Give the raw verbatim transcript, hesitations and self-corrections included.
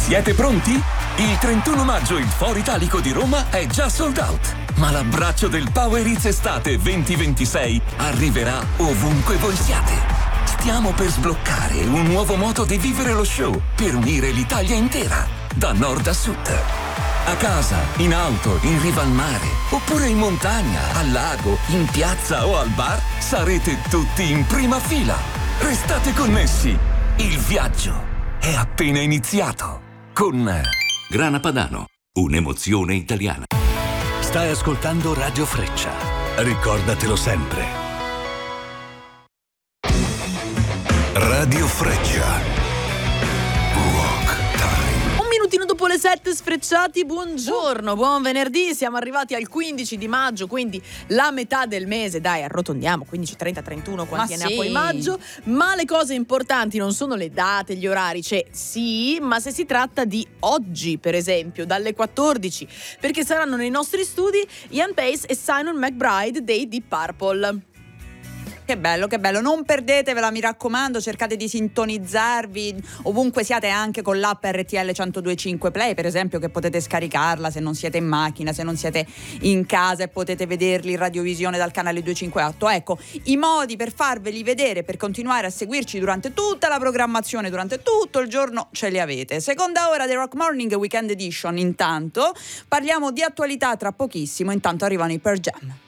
Siete pronti? Il trentuno maggio il Foro Italico di Roma è già sold out, ma l'abbraccio del Power Hits Estate venti ventisei arriverà ovunque voi siate. Stiamo per sbloccare un nuovo modo di vivere lo show per unire l'Italia intera, da nord a sud. A casa, in auto, in riva al mare, oppure in montagna, al lago, in piazza o al bar, sarete tutti in prima fila. Restate connessi, il viaggio è appena iniziato con Grana Padano, un'emozione italiana. Stai ascoltando Radio Freccia. Ricordatelo sempre. Radio Freccia. Minutino dopo le sette, sfrecciati, buongiorno, buon venerdì, siamo arrivati al quindici di maggio, quindi la metà del mese, dai, arrotondiamo, quindici, trenta, trentuno, quanti ma ne sì. ha poi maggio, ma le cose importanti non sono le date, gli orari, cioè sì, ma se si tratta di oggi, per esempio, dalle quattordici, perché saranno nei nostri studi Ian Pace e Simon McBride dei Deep Purple. Che bello, che bello, non perdetevela, mi raccomando, cercate di sintonizzarvi ovunque siate, anche con l'app R T L centodue e cinque Play, per esempio, che potete scaricarla se non siete in macchina, se non siete in casa e potete vederli in radiovisione dal canale duecentocinquantotto. Ecco, i modi per farveli vedere, per continuare a seguirci durante tutta la programmazione, durante tutto il giorno, ce li avete. Seconda ora del Rock Morning Weekend Edition, intanto parliamo di attualità tra pochissimo, intanto arrivano i Pearl Jam.